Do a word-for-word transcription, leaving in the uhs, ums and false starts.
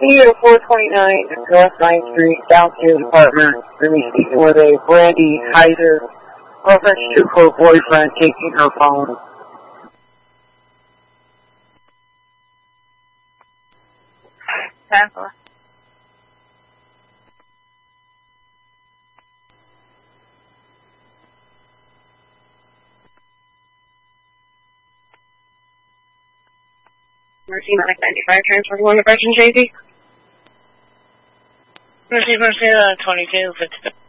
Studio four twenty-nine, North ninth Street, downstairs apartment. We're speaking with a Brandy Heiser, reference to her boyfriend taking her phone. Papa. Mercy Mac ninety-five, transfer one to Virgin J Z. Mercy Mercy uh, twenty-two, fifty.